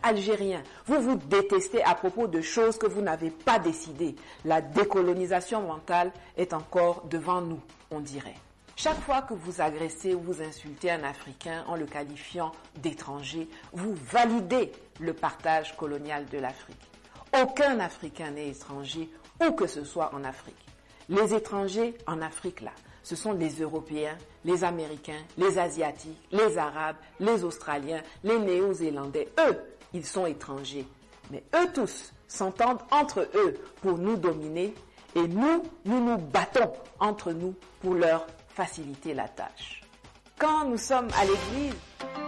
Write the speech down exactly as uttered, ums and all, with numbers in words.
Algériens, vous vous détestez à propos de choses que vous n'avez pas décidées. La décolonisation mentale est encore devant nous, on dirait. Chaque fois que vous agressez ou vous insultez un Africain en le qualifiant d'étranger, vous validez le partage colonial de l'Afrique. Aucun Africain n'est étranger, où que ce soit en Afrique. Les étrangers en Afrique, là, ce sont les Européens, les Américains, les Asiatiques, les Arabes, les Australiens, les Néo-Zélandais. Eux, ils sont étrangers. Mais eux tous s'entendent entre eux pour nous dominer et nous, nous nous battons entre nous pour leur faciliter la tâche. Quand nous sommes à l'église,